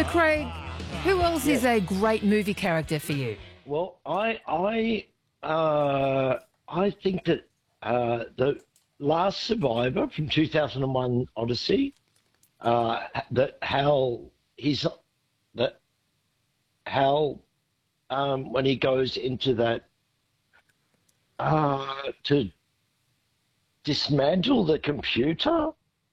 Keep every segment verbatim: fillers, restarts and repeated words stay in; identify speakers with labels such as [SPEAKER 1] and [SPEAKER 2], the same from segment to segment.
[SPEAKER 1] Craig, who else is a great movie character for you?
[SPEAKER 2] Well, I I uh, I think that uh, the Last Survivor from two thousand one Odyssey, uh, that Hal he's that Hal um, when he goes into that uh, to dismantle the computer,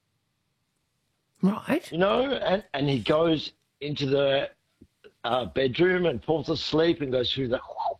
[SPEAKER 1] Right.
[SPEAKER 2] you know, and, and he goes into the uh, bedroom and falls asleep and goes through the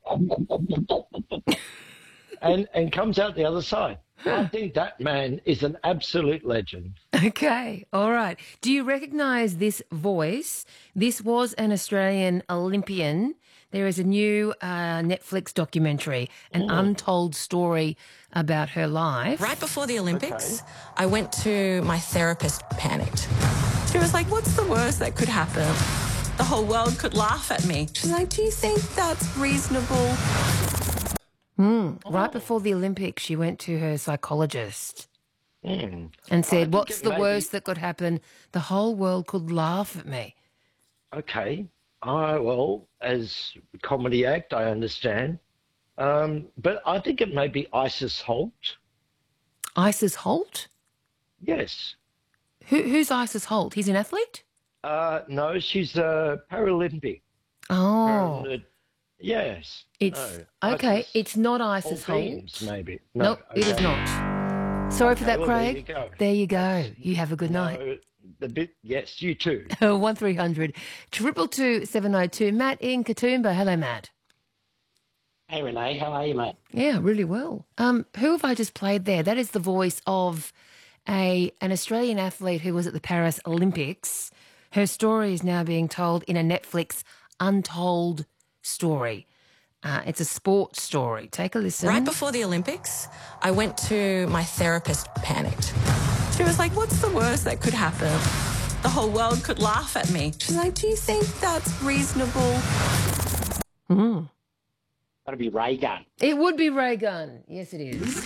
[SPEAKER 2] and and comes out the other side. I think that man is an absolute legend.
[SPEAKER 1] Okay, all right. Do you recognise this voice? This was an Australian Olympian. There is a new uh, Netflix documentary, an untold story about her life.
[SPEAKER 3] Right before the Olympics, okay. I went to my therapist, panicked. She was like, what's the worst that could happen? The whole world could laugh at me. She's like, do you think that's reasonable?
[SPEAKER 1] Mm, right before the Olympics, she went to her psychologist
[SPEAKER 2] mm.
[SPEAKER 1] and said, what's the worst that could happen? The whole world could laugh at me.
[SPEAKER 2] Okay. I, well, as a comedy act, I understand. Um, but I think it may be Isis Holt.
[SPEAKER 1] Isis Holt?
[SPEAKER 2] Yes.
[SPEAKER 1] Who, who's Isis Holt? He's an athlete?
[SPEAKER 2] Uh, no, she's a Paralympic.
[SPEAKER 1] Oh.
[SPEAKER 2] Paralympic. Yes.
[SPEAKER 1] It's
[SPEAKER 2] no.
[SPEAKER 1] okay.
[SPEAKER 2] Isis
[SPEAKER 1] it's not Isis Holt.
[SPEAKER 2] Teams, maybe. No,
[SPEAKER 1] nope,
[SPEAKER 2] okay.
[SPEAKER 1] it is not. Sorry
[SPEAKER 2] okay,
[SPEAKER 1] for that,
[SPEAKER 2] well,
[SPEAKER 1] Craig.
[SPEAKER 2] There you go.
[SPEAKER 1] There you go. You have a good
[SPEAKER 2] no,
[SPEAKER 1] night.
[SPEAKER 2] The bit, yes, you too.
[SPEAKER 1] One three hundred triple two seven oh two. Matt in Katoomba. Hello, Matt.
[SPEAKER 4] Hey Renee, how are you, mate?
[SPEAKER 1] Yeah, really well. Um, who have I just played there? That is the voice of a an Australian athlete who was at the Paris Olympics. Her story is now being told in a Netflix untold story. Uh, it's a sports story. Take a listen.
[SPEAKER 3] Right before the Olympics, I went to my therapist, panicked. She was like, what's the worst that could happen? The whole world could laugh at me. She's like, do you think that's reasonable?
[SPEAKER 1] Mm.
[SPEAKER 4] That'd be Ray Gun.
[SPEAKER 1] It would be Ray Gun. Yes, it is.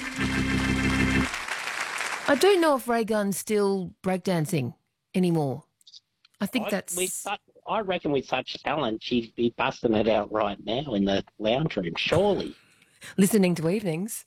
[SPEAKER 1] I don't know if Ray Gun's still breakdancing anymore. I think
[SPEAKER 4] I,
[SPEAKER 1] that's...
[SPEAKER 4] with such, I reckon with such talent, she'd be busting it out right now in the lounge room, surely.
[SPEAKER 1] Listening to Evenings.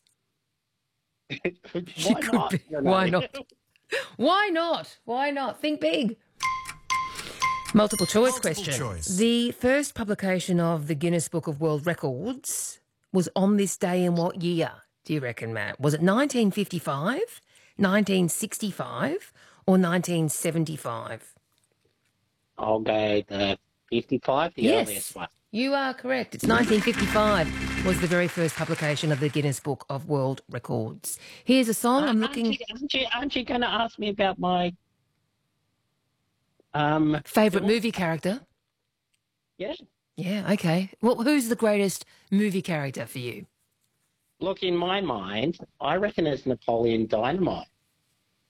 [SPEAKER 4] Why not?
[SPEAKER 1] Be. Why not? Why not? Why not? Think big. Multiple choice
[SPEAKER 5] Multiple
[SPEAKER 1] question.
[SPEAKER 5] Choice.
[SPEAKER 1] The first publication of the Guinness Book of World Records was on this day in what year, do you reckon, Matt? Was it nineteen fifty-five, nineteen sixty-five or nineteen seventy-five?
[SPEAKER 4] I'll go the fifty-five, the
[SPEAKER 1] yes,
[SPEAKER 4] earliest one.
[SPEAKER 1] You are correct. It's nineteen fifty-five was the very first publication of the Guinness Book of World Records. Here's a song. I'm looking...
[SPEAKER 4] Aren't you, aren't you, aren't you going to ask me about my... Um,
[SPEAKER 1] Favourite movie character?
[SPEAKER 4] Yeah.
[SPEAKER 1] Yeah, okay. Well, who's the greatest movie character for you?
[SPEAKER 4] Look, in my mind, I reckon it's Napoleon Dynamite.